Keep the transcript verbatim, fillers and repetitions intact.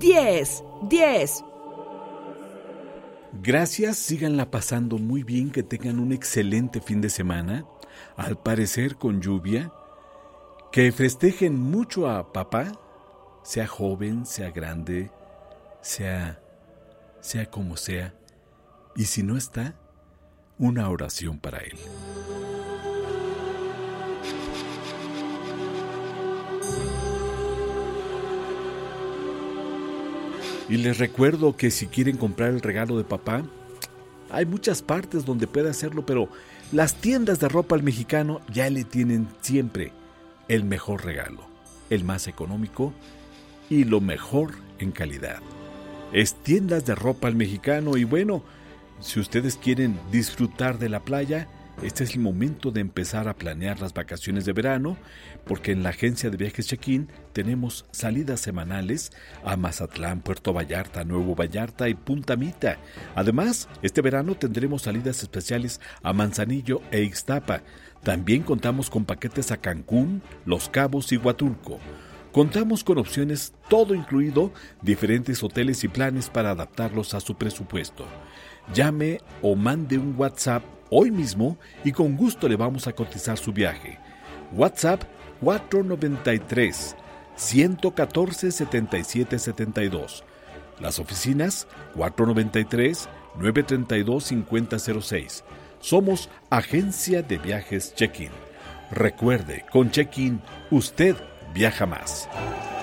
diez, diez. Gracias, síganla pasando muy bien, que tengan un excelente fin de semana, al parecer con lluvia, que festejen mucho a papá, sea joven, sea grande, sea, sea como sea, y si no está, una oración para él. Y les recuerdo que si quieren comprar el regalo de papá, hay muchas partes donde puede hacerlo, pero las tiendas de ropa al mexicano ya le tienen siempre el mejor regalo, el más económico y lo mejor en calidad. Es tiendas de ropa al mexicano y bueno, si ustedes quieren disfrutar de la playa, este es el momento de empezar a planear las vacaciones de verano, porque en la agencia de viajes Check-in tenemos salidas semanales a Mazatlán, Puerto Vallarta, Nuevo Vallarta y Punta Mita. Además, este verano tendremos salidas especiales a Manzanillo e Ixtapa. También contamos con paquetes a Cancún, Los Cabos y Huatulco. Contamos con opciones todo incluido, diferentes hoteles y planes para adaptarlos a su presupuesto. Llame o mande un WhatsApp hoy mismo y con gusto le vamos a cotizar su viaje. WhatsApp cuatro nueve tres, uno uno cuatro, siete siete siete dos. Las oficinas cuatro nueve tres, nueve tres dos, cinco cero cero seis. Somos Agencia de Viajes Check-in. Recuerde, con Check-in usted viaja más.